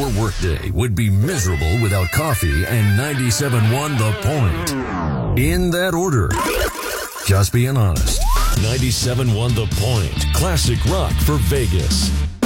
your workday would be miserable without coffee and 97.1 The Point. In that order. Just being honest. 97.1 The Point. Classic rock for Vegas.